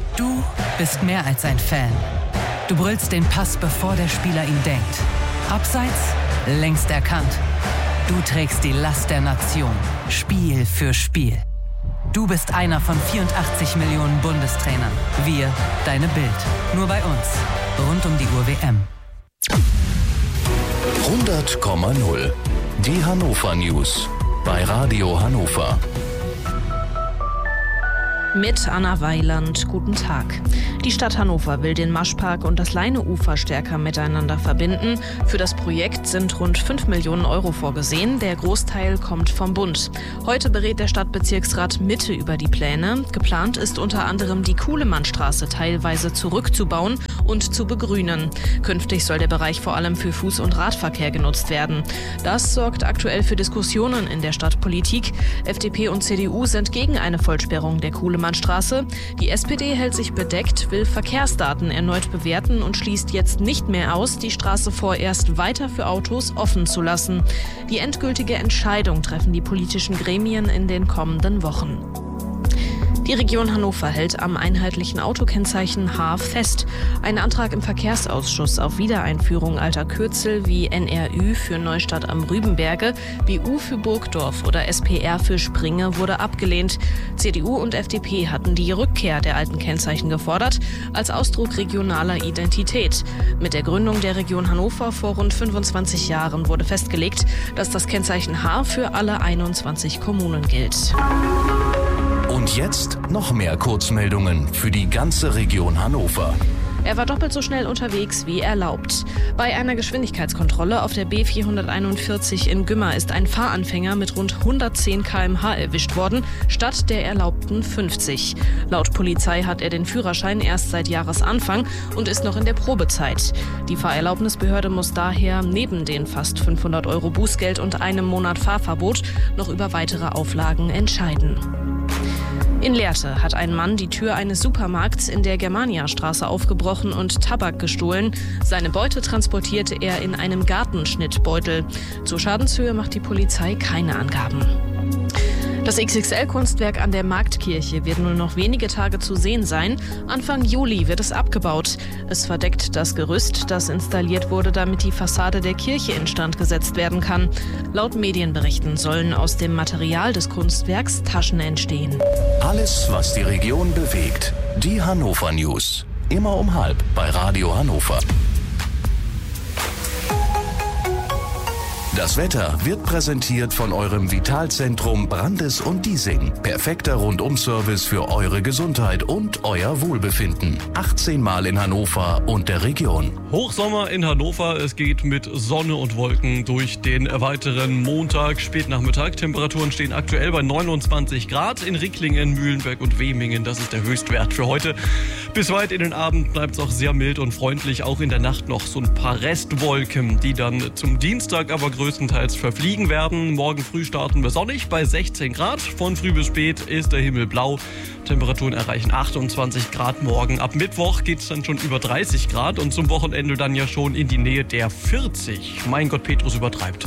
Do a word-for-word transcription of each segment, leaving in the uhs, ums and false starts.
Du bist mehr als ein Fan. Du brüllst den Pass, bevor der Spieler ihn denkt. Abseits, längst erkannt. Du trägst die Last der Nation, Spiel für Spiel. Du bist einer von vierundachtzig Millionen Bundestrainern. Wir, deine Bild. Nur bei uns. Rund um die Uhr W M. hundert Komma null. Die Hannover News. Bei Radio Hannover. Mit Anna Weiland, guten Tag. Die Stadt Hannover will den Maschpark und das Leineufer stärker miteinander verbinden. Für das Projekt sind rund fünf Millionen Euro vorgesehen. Der Großteil kommt vom Bund. Heute berät der Stadtbezirksrat Mitte über die Pläne. Geplant ist unter anderem, die Kuhlemannstraße teilweise zurückzubauen und zu begrünen. Künftig soll der Bereich vor allem für Fuß- und Radverkehr genutzt werden. Das sorgt aktuell für Diskussionen in der Stadtpolitik. F D P und C D U sind gegen eine Vollsperrung der Kuhlemannstraße. Die S P D hält sich bedeckt, will Verkehrsdaten erneut bewerten und schließt jetzt nicht mehr aus, die Straße vorerst weiter für Autos offen zu lassen. Die endgültige Entscheidung treffen die politischen Gremien in den kommenden Wochen. Die Region Hannover hält am einheitlichen Autokennzeichen H fest. Ein Antrag im Verkehrsausschuss auf Wiedereinführung alter Kürzel wie N R Ü für Neustadt am Rübenberge, B U für Burgdorf oder S P R für Springe wurde abgelehnt. C D U und F D P hatten die Rückkehr der alten Kennzeichen gefordert, als Ausdruck regionaler Identität. Mit der Gründung der Region Hannover vor rund fünfundzwanzig Jahren wurde festgelegt, dass das Kennzeichen H für alle einundzwanzig Kommunen gilt. Und jetzt noch mehr Kurzmeldungen für die ganze Region Hannover. Er war doppelt so schnell unterwegs wie erlaubt. Bei einer Geschwindigkeitskontrolle auf der B vierhunderteinundvierzig in Gümmer ist ein Fahranfänger mit rund hundertzehn Kilometer pro Stunde erwischt worden, statt der erlaubten fünfzig. Laut Polizei hat er den Führerschein erst seit Jahresanfang und ist noch in der Probezeit. Die Fahrerlaubnisbehörde muss daher neben den fast fünfhundert Euro Bußgeld und einem Monat Fahrverbot noch über weitere Auflagen entscheiden. In Lehrte hat ein Mann die Tür eines Supermarkts in der Germaniastraße aufgebrochen und Tabak gestohlen. Seine Beute transportierte er in einem Gartenschnittbeutel. Zur Schadenshöhe macht die Polizei keine Angaben. Das X X L-Kunstwerk an der Marktkirche wird nur noch wenige Tage zu sehen sein. Anfang Juli wird es abgebaut. Es verdeckt das Gerüst, das installiert wurde, damit die Fassade der Kirche instand gesetzt werden kann. Laut Medienberichten sollen aus dem Material des Kunstwerks Taschen entstehen. Alles, was die Region bewegt. Die Hannover News. Immer um halb bei Radio Hannover. Das Wetter wird präsentiert von eurem Vitalzentrum Brandes und Diesing. Perfekter Rundum-Service für eure Gesundheit und euer Wohlbefinden. achtzehn Mal in Hannover und der Region. Hochsommer in Hannover. Es geht mit Sonne und Wolken durch den weiteren Montag, Spätnachmittag. Temperaturen stehen aktuell bei neunundzwanzig Grad in Ricklingen, Mühlenberg und Wemingen. Das ist der Höchstwert für heute. Bis weit in den Abend bleibt es auch sehr mild und freundlich. Auch in der Nacht noch so ein paar Restwolken, die dann zum Dienstag aber größtenteils verfliegen werden. Morgen früh starten wir sonnig bei sechzehn Grad. Von früh bis spät ist der Himmel blau. Temperaturen erreichen achtundzwanzig Grad morgen. Ab Mittwoch geht es dann schon über dreißig Grad und zum Wochenende dann ja schon in die Nähe der vierzig. Mein Gott, Petrus übertreibt.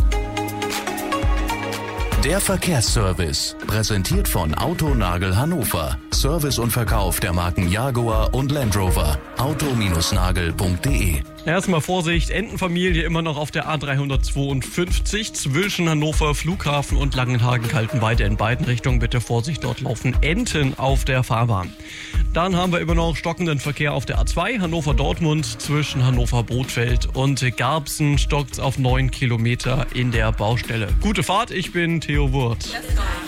Der Verkehrsservice, präsentiert von Autonagel Hannover. Service und Verkauf der Marken Jaguar und Land Rover. auto Nagel punkt de. Erstmal Vorsicht, Entenfamilie immer noch auf der A dreihundertzweiundfünfzig zwischen Hannover Flughafen und Langenhagen-Kaltenweide. In beiden Richtungen bitte Vorsicht, dort laufen Enten auf der Fahrbahn. Dann haben wir immer noch stockenden Verkehr auf der A zwei Hannover-Dortmund zwischen Hannover-Bothfeld und Garbsen. Stockt's auf neun Kilometer in der Baustelle. Gute Fahrt, ich bin Theo Wurth.